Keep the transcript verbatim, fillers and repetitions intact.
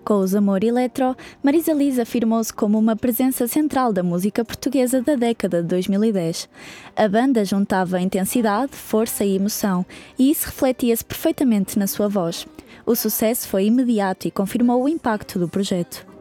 Com os Amor Eletro, Marisa Liz afirmou-se como uma presença central da música portuguesa da década de dois mil e dez. A banda juntava intensidade, força e emoção, e isso refletia-se perfeitamente na sua voz. O sucesso foi imediato e confirmou o impacto do projeto.